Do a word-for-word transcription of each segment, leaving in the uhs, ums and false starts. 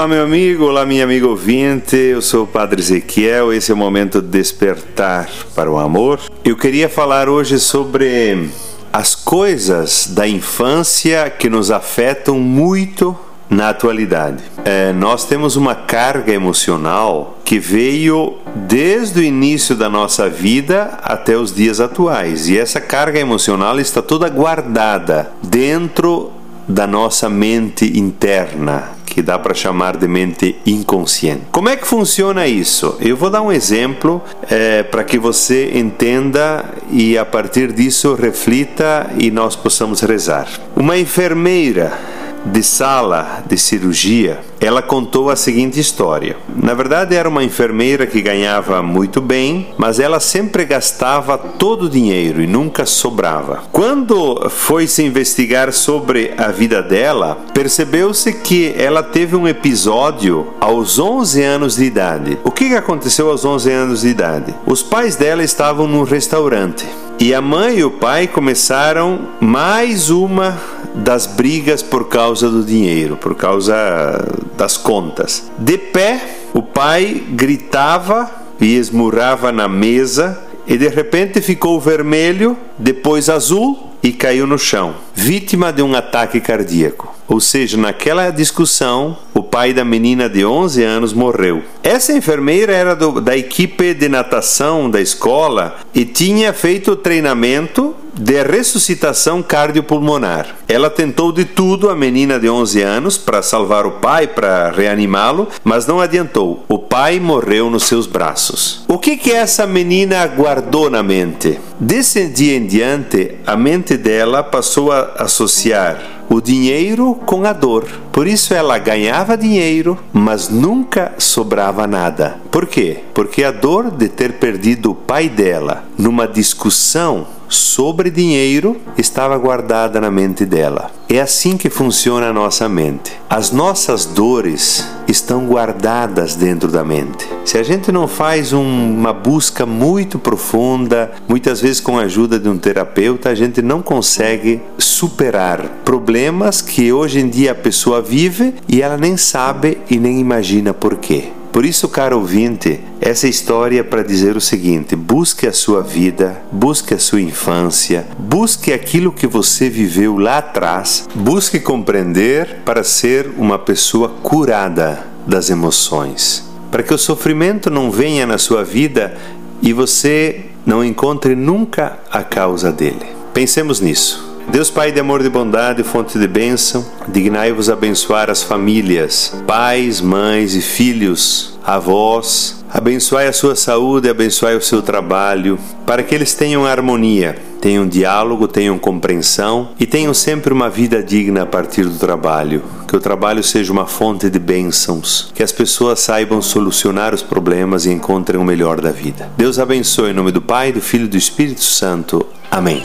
Olá, meu amigo, olá, minha amiga ouvinte, eu sou o Padre Ezequiel, esse é o momento de despertar para o amor. Eu queria falar hoje sobre as coisas da infância que nos afetam muito na atualidade. É, nós temos uma carga emocional que veio desde o início da nossa vida até os dias atuais, e essa carga emocional está toda guardada dentro da nossa mente interna, que dá para chamar de mente inconsciente. Como é que funciona isso? Eu vou dar um exemplo é, para que você entenda e a partir disso reflita e nós possamos rezar. Uma enfermeira de sala de cirurgia, ela contou a seguinte história. Na verdade, era uma enfermeira que ganhava muito bem, mas ela sempre gastava todo o dinheiro e nunca sobrava. Quando foi se investigar sobre a vida dela, percebeu-se que ela teve um episódio aos onze anos de idade. O que aconteceu aos onze anos de idade? Os pais dela estavam num restaurante e a mãe e o pai começaram mais uma das brigas por causa do dinheiro, por causa das contas. De pé, o pai gritava e esmurrava na mesa e de repente ficou vermelho, depois azul e caiu no chão, vítima de um ataque cardíaco. Ou seja, naquela discussão, o pai da menina de onze anos morreu. Essa enfermeira era do, da equipe de natação da escola e tinha feito o treinamento de ressuscitação cardiopulmonar. Ela tentou de tudo, a menina de onze anos, para salvar o pai, para reanimá-lo, mas não adiantou. O pai morreu nos seus braços. O que que essa menina guardou na mente? Desse dia em diante, a mente dela passou a associar o dinheiro com a dor. Por isso ela ganhava dinheiro, mas nunca sobrava nada. Por quê? Porque a dor de ter perdido o pai dela numa discussão sobre dinheiro estava guardada na mente dela. É assim que funciona a nossa mente. As nossas dores estão guardadas dentro da mente. Se a gente não faz um, uma busca muito profunda, muitas vezes com a ajuda de um terapeuta, a gente não consegue superar problemas que hoje em dia a pessoa vive e ela nem sabe e nem imagina por quê. Por isso, caro ouvinte, essa história é para dizer o seguinte: busque a sua vida, busque a sua infância, busque aquilo que você viveu lá atrás, busque compreender para ser uma pessoa curada das emoções, para que o sofrimento não venha na sua vida e você não encontre nunca a causa dele. Pensemos nisso. Deus Pai de amor, de bondade, fonte de bênção, dignai-vos abençoar as famílias, pais, mães e filhos, avós, abençoai a sua saúde, abençoai o seu trabalho, para que eles tenham harmonia, tenham diálogo, tenham compreensão e tenham sempre uma vida digna a partir do trabalho. Que o trabalho seja uma fonte de bênçãos, que as pessoas saibam solucionar os problemas e encontrem o melhor da vida. Deus abençoe em nome do Pai, do Filho e do Espírito Santo. Amém.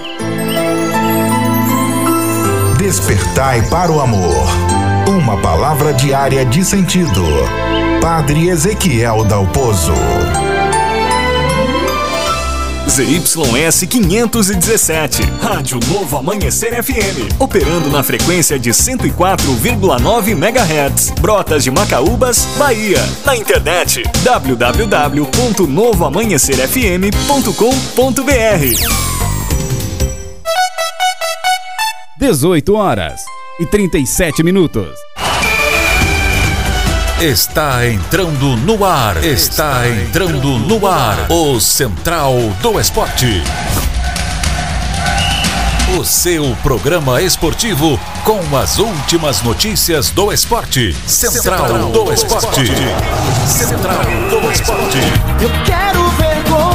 Despertai para o amor. Uma palavra diária de sentido. Padre Ezequiel Dalpozo. Z Y S quinhentos e dezessete, Rádio Novo Amanhecer F M, operando na frequência de cento e quatro vírgula nove megahertz, Brotas de Macaúbas, Bahia. Na internet w w w ponto novo amanhecer f m ponto com ponto b r. dezoito horas e trinta e sete minutos. Está entrando no ar. Está entrando no ar. O Central do Esporte. O seu programa esportivo com as últimas notícias do esporte. Central do Esporte. Central do Esporte. Eu quero ver gol.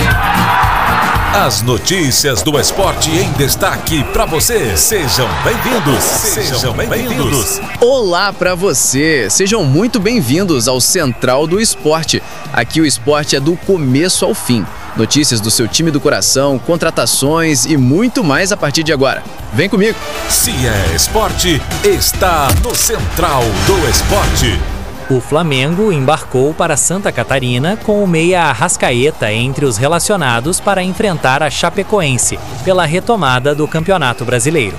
As notícias do esporte em destaque para você. Sejam bem-vindos. Sejam bem-vindos. Olá para você. Sejam muito bem-vindos ao Central do Esporte. Aqui o esporte é do começo ao fim. Notícias do seu time do coração, contratações e muito mais a partir de agora. Vem comigo. Se é esporte, está no Central do Esporte. O Flamengo embarcou para Santa Catarina com o meia Arrascaeta entre os relacionados para enfrentar a Chapecoense pela retomada do Campeonato Brasileiro.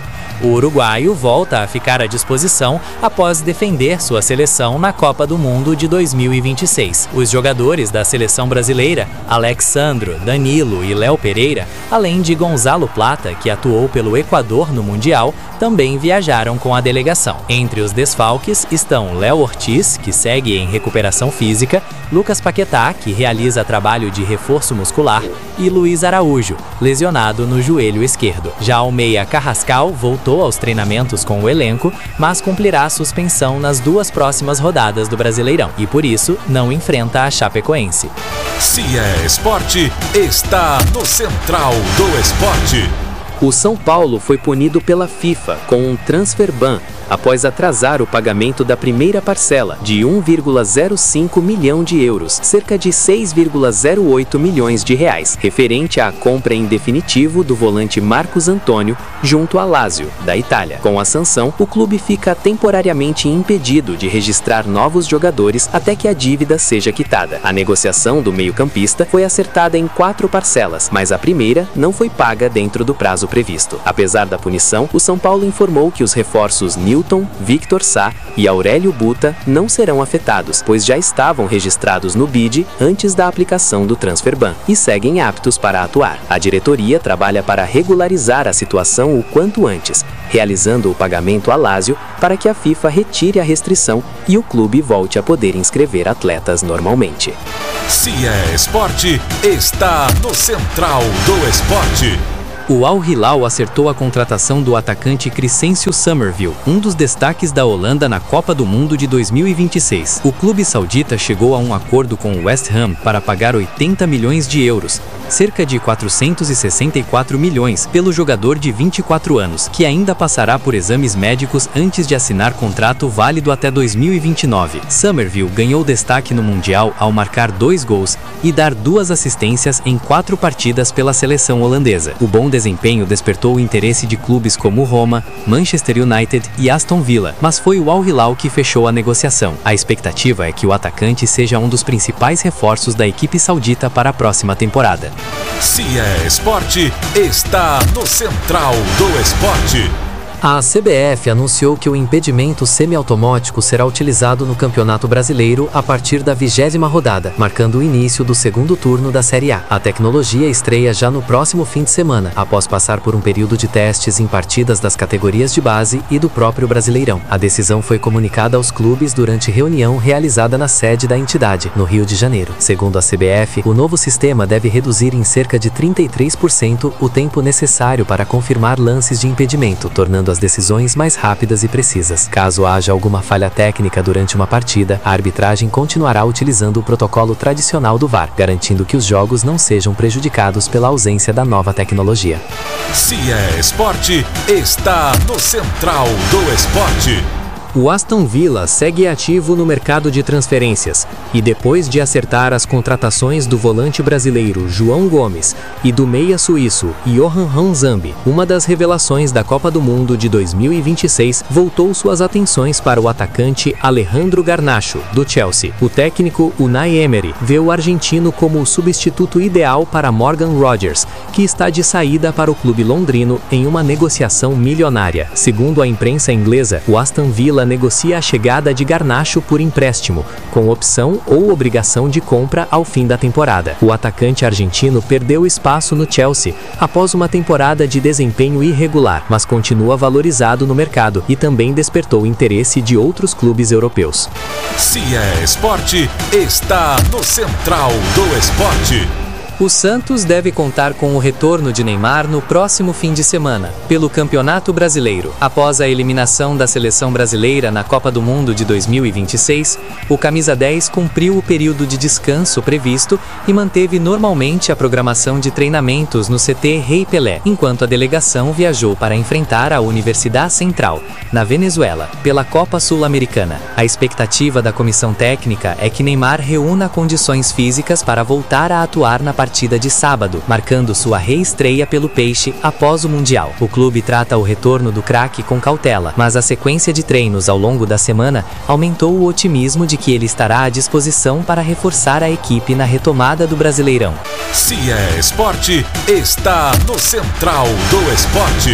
O uruguaio volta a ficar à disposição após defender sua seleção na Copa do Mundo de dois mil e vinte e seis. Os jogadores da seleção brasileira, Alexandro, Danilo e Léo Pereira, além de Gonzalo Plata, que atuou pelo Equador no Mundial, também viajaram com a delegação. Entre os desfalques estão Léo Ortiz, que segue em recuperação física, Lucas Paquetá, que realiza trabalho de reforço muscular, e Luiz Araújo, lesionado no joelho esquerdo. Já o meia Carrascal voltou aos treinamentos com o elenco, mas cumprirá suspensão nas duas próximas rodadas do Brasileirão e, por isso, não enfrenta a Chapecoense. Se é esporte, está no Central do Esporte. O São Paulo foi punido pela FIFA com um transfer ban após atrasar o pagamento da primeira parcela de um vírgula zero cinco milhão de euros, cerca de seis vírgula zero oito milhões de reais, referente à compra em definitivo do volante Marcos Antônio junto à Lazio, da Itália. Com a sanção, o clube fica temporariamente impedido de registrar novos jogadores até que a dívida seja quitada. A negociação do meio-campista foi acertada em quatro parcelas, mas a primeira não foi paga dentro do prazo previsto. Apesar da punição, o São Paulo informou que os reforços Newton, Victor Sá e Aurélio Buta não serão afetados, pois já estavam registrados no B I D antes da aplicação do transfer ban e seguem aptos para atuar. A diretoria trabalha para regularizar a situação o quanto antes, realizando o pagamento a Lazio para que a FIFA retire a restrição e o clube volte a poder inscrever atletas normalmente. Se é esporte, está no Central do Esporte. O Al Hilal acertou a contratação do atacante Crescencio Summerville, um dos destaques da Holanda na Copa do Mundo de dois mil e vinte e seis. O clube saudita chegou a um acordo com o West Ham para pagar oitenta milhões de euros, cerca de quatrocentos e sessenta e quatro milhões, pelo jogador de vinte e quatro anos, que ainda passará por exames médicos antes de assinar contrato válido até dois mil e vinte e nove. Summerville ganhou destaque no Mundial ao marcar dois gols e dar duas assistências em quatro partidas pela seleção holandesa. O bom desempenho despertou o interesse de clubes como Roma, Manchester United e Aston Villa, mas foi o Al Hilal que fechou a negociação. A expectativa é que o atacante seja um dos principais reforços da equipe saudita para a próxima temporada. Se é esporte, está no Central do Esporte. A C B F anunciou que o impedimento semiautomático será utilizado no Campeonato Brasileiro a partir da vigésima rodada, marcando o início do segundo turno da Série A. A tecnologia estreia já no próximo fim de semana, após passar por um período de testes em partidas das categorias de base e do próprio Brasileirão. A decisão foi comunicada aos clubes durante reunião realizada na sede da entidade, no Rio de Janeiro. Segundo a C B F, o novo sistema deve reduzir em cerca de trinta e três por cento o tempo necessário para confirmar lances de impedimento, tornando as decisões mais rápidas e precisas. Caso haja alguma falha técnica durante uma partida, a arbitragem continuará utilizando o protocolo tradicional do V A R, garantindo que os jogos não sejam prejudicados pela ausência da nova tecnologia. Se é esporte, está no Central do Esporte. O Aston Villa segue ativo no mercado de transferências e, depois de acertar as contratações do volante brasileiro João Gomes e do meia suíço Johan Hanzambi, uma das revelações da Copa do Mundo de dois mil e vinte e seis, voltou suas atenções para o atacante Alejandro Garnacho, do Chelsea. O técnico Unai Emery vê o argentino como o substituto ideal para Morgan Rogers, que está de saída para o clube londrino em uma negociação milionária. Segundo a imprensa inglesa, o Aston Villa negocia a chegada de Garnacho por empréstimo, com opção ou obrigação de compra ao fim da temporada. O atacante argentino perdeu espaço no Chelsea após uma temporada de desempenho irregular, mas continua valorizado no mercado e também despertou o interesse de outros clubes europeus. Se é esporte, está no Central do Esporte. O Santos deve contar com o retorno de Neymar no próximo fim de semana, pelo Campeonato Brasileiro. Após a eliminação da seleção brasileira na Copa do Mundo de dois mil e vinte e seis, o camisa dez cumpriu o período de descanso previsto e manteve normalmente a programação de treinamentos no C T Rei Pelé, enquanto a delegação viajou para enfrentar a Universidade Central, na Venezuela, pela Copa Sul-Americana. A expectativa da comissão técnica é que Neymar reúna condições físicas para voltar a atuar na partida de sábado, marcando sua reestreia pelo Peixe após o Mundial. O clube trata o retorno do craque com cautela, mas a sequência de treinos ao longo da semana aumentou o otimismo de que ele estará à disposição para reforçar a equipe na retomada do Brasileirão. Se é esporte, está no Central do Esporte.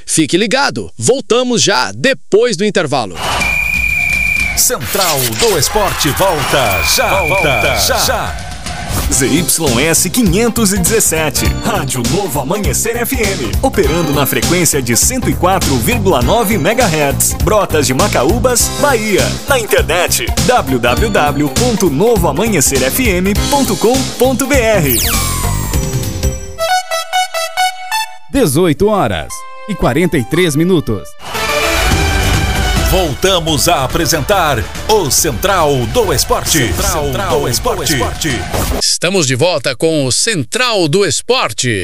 Fique ligado, voltamos já depois do intervalo. Central do Esporte volta já, volta, volta já. já. Z Y S quinhentos e dezessete, Rádio Novo Amanhecer F M, operando na frequência de cento e quatro vírgula nove megahertz, Brotas de Macaúbas, Bahia. Na internet, w w w ponto novo amanhecer f m ponto com ponto b r. dezoito horas e quarenta e três minutos. Voltamos a apresentar o Central do Esporte. Central, Central do, Esporte. do Esporte. Estamos de volta com o Central do Esporte.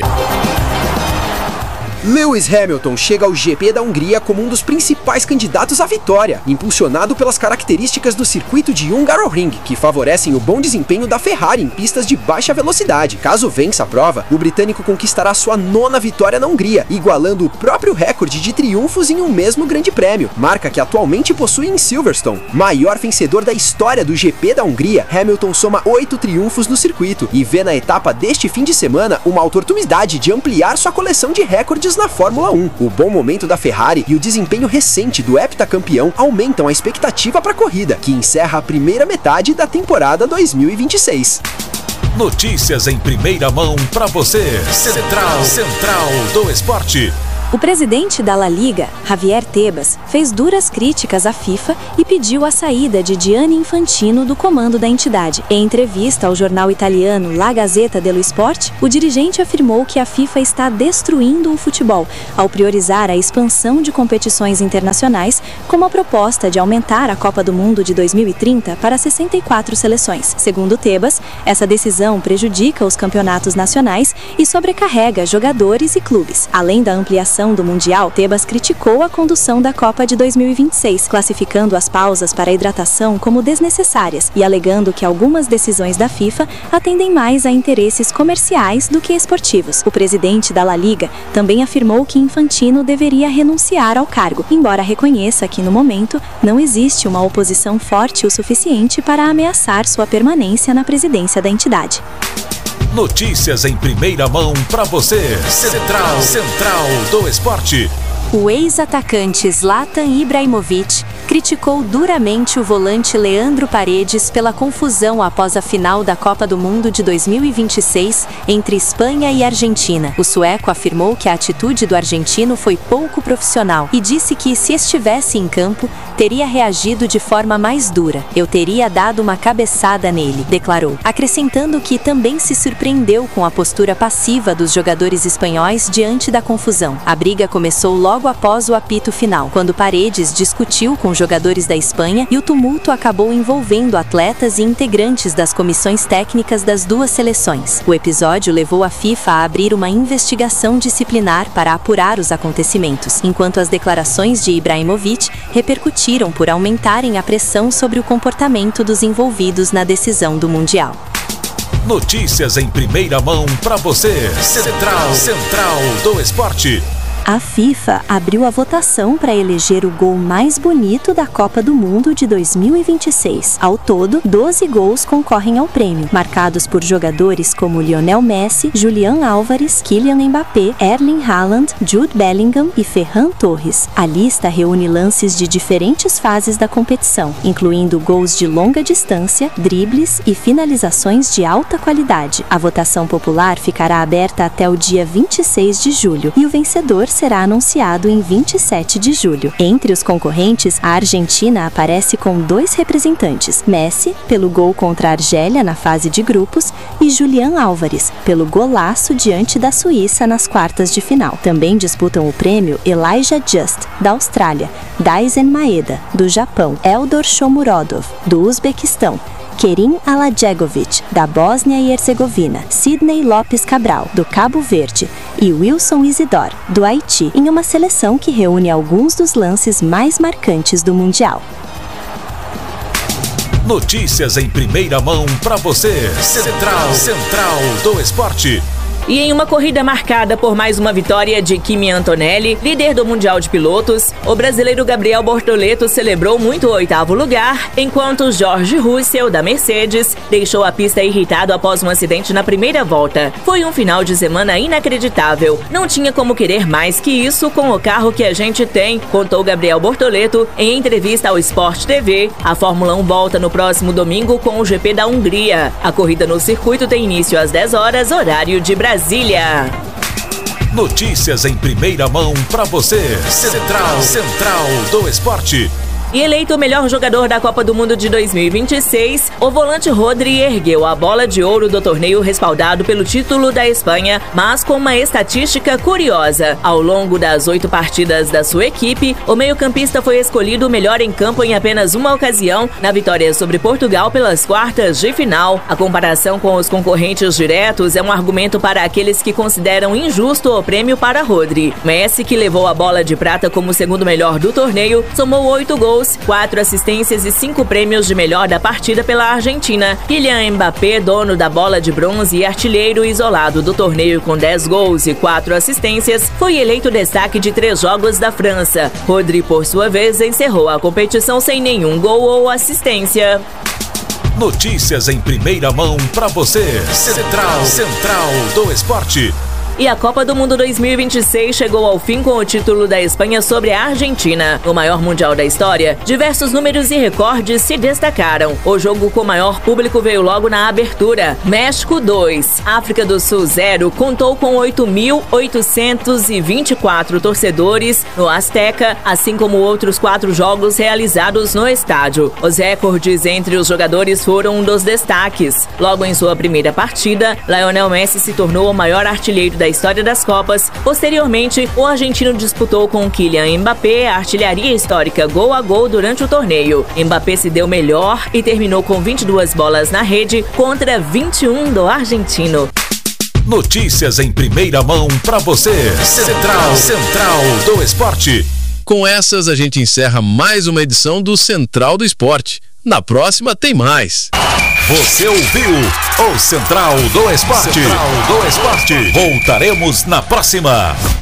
Lewis Hamilton chega ao G P da Hungria como um dos principais candidatos à vitória, impulsionado pelas características do circuito de Hungaroring, que favorecem o bom desempenho da Ferrari em pistas de baixa velocidade. Caso vença a prova, o britânico conquistará sua nona vitória na Hungria, igualando o próprio recorde de triunfos em um mesmo grande prêmio, marca que atualmente possui em Silverstone. Maior vencedor da história do G P da Hungria, Hamilton soma oito triunfos no circuito e vê na etapa deste fim de semana uma oportunidade de ampliar sua coleção de recordes na Fórmula um. O bom momento da Ferrari e o desempenho recente do heptacampeão aumentam a expectativa para a corrida, que encerra a primeira metade da temporada dois mil e vinte e seis. Notícias em primeira mão para você. Central, Central do Esporte. O presidente da La Liga, Javier Tebas, fez duras críticas à FIFA e pediu a saída de Gianni Infantino do comando da entidade. Em entrevista ao jornal italiano La Gazzetta dello Sport, o dirigente afirmou que a FIFA está destruindo o futebol ao priorizar a expansão de competições internacionais, como a proposta de aumentar a Copa do Mundo de dois mil e trinta para sessenta e quatro seleções. Segundo Tebas, essa decisão prejudica os campeonatos nacionais e sobrecarrega jogadores e clubes. Além da ampliação do Mundial, Tebas criticou a condução da Copa de dois mil e vinte e seis, classificando as pausas para a hidratação como desnecessárias e alegando que algumas decisões da FIFA atendem mais a interesses comerciais do que esportivos. O presidente da La Liga também afirmou que Infantino deveria renunciar ao cargo, embora reconheça que, no momento, não existe uma oposição forte o suficiente para ameaçar sua permanência na presidência da entidade. Notícias em primeira mão para você. Central, Central do Esporte. O ex-atacante Zlatan Ibrahimovic criticou duramente o volante Leandro Paredes pela confusão após a final da Copa do Mundo de dois mil e vinte e seis entre Espanha e Argentina. O sueco afirmou que a atitude do argentino foi pouco profissional e disse que, se estivesse em campo, teria reagido de forma mais dura. Eu teria dado uma cabeçada nele, declarou, acrescentando que também se surpreendeu com a postura passiva dos jogadores espanhóis diante da confusão. A briga começou logo após o apito final, quando Paredes discutiu com jogadores da Espanha e o tumulto acabou envolvendo atletas e integrantes das comissões técnicas das duas seleções. O episódio levou a FIFA a abrir uma investigação disciplinar para apurar os acontecimentos, enquanto as declarações de Ibrahimovic repercutiram por aumentarem a pressão sobre o comportamento dos envolvidos na decisão do Mundial. Notícias em primeira mão para você. Central, Central do Esporte. A FIFA abriu a votação para eleger o gol mais bonito da Copa do Mundo de dois mil e vinte e seis. Ao todo, doze gols concorrem ao prêmio, marcados por jogadores como Lionel Messi, Julián Álvares, Kylian Mbappé, Erling Haaland, Jude Bellingham e Ferran Torres. A lista reúne lances de diferentes fases da competição, incluindo gols de longa distância, dribles e finalizações de alta qualidade. A votação popular ficará aberta até o dia vinte e seis de julho e o vencedor será anunciado em vinte e sete de julho. Entre os concorrentes, a Argentina aparece com dois representantes, Messi, pelo gol contra a Argélia na fase de grupos, e Julián Álvares, pelo golaço diante da Suíça nas quartas de final. Também disputam o prêmio Elijah Just, da Austrália, Daisen Maeda, do Japão, Eldor Shomurodov, do Uzbequistão, Kerim Alajegovic, da Bósnia e Herzegovina, Sidney Lopes Cabral, do Cabo Verde, e Wilson Isidore, do Haiti, em uma seleção que reúne alguns dos lances mais marcantes do Mundial. Notícias em primeira mão para você. Central, Central do Esporte. E em uma corrida marcada por mais uma vitória de Kimi Antonelli, líder do Mundial de Pilotos, o brasileiro Gabriel Bortoleto celebrou muito o oitavo lugar, enquanto George Russell, da Mercedes, deixou a pista irritado após um acidente na primeira volta. Foi um final de semana inacreditável. Não tinha como querer mais que isso com o carro que a gente tem, contou Gabriel Bortoleto em entrevista ao Sport T V. A Fórmula um volta no próximo domingo com o G P da Hungria. A corrida no circuito tem início às dez horas, horário de Brasília. Notícias em primeira mão para você. Central, Central do Esporte. E eleito o melhor jogador da Copa do Mundo de dois mil e vinte e seis, o volante Rodri ergueu a bola de ouro do torneio respaldado pelo título da Espanha, mas com uma estatística curiosa. Ao longo das oito partidas da sua equipe, o meio-campista foi escolhido o melhor em campo em apenas uma ocasião, na vitória sobre Portugal pelas quartas de final. A comparação com os concorrentes diretos é um argumento para aqueles que consideram injusto o prêmio para Rodri. Messi, que levou a bola de prata como segundo melhor do torneio, somou oito gols, quatro assistências e cinco prêmios de melhor da partida pela Argentina. Kylian Mbappé, dono da bola de bronze e artilheiro isolado do torneio com dez gols e quatro assistências, foi eleito destaque de três jogos da França. Rodri, por sua vez, encerrou a competição sem nenhum gol ou assistência. Notícias em primeira mão para você. Central, Central do Esporte. E a Copa do Mundo dois mil e vinte e seis chegou ao fim com o título da Espanha sobre a Argentina. No maior mundial da história, diversos números e recordes se destacaram. O jogo com maior público veio logo na abertura. México dois, África do Sul zero, contou com oito mil oitocentos e vinte e quatro torcedores no Azteca, assim como outros quatro jogos realizados no estádio. Os recordes entre os jogadores foram um dos destaques. Logo em sua primeira partida, Lionel Messi se tornou o maior artilheiro da da história das Copas. Posteriormente, o argentino disputou com Kylian Mbappé a artilharia histórica gol a gol durante o torneio. Mbappé se deu melhor e terminou com vinte e duas bolas na rede contra vinte e um do argentino. Notícias em primeira mão para você. Central, Central do Esporte. Com essas, a gente encerra mais uma edição do Central do Esporte. Na próxima tem mais. Você ouviu o Central do Esporte. Central do Esporte. Voltaremos na próxima.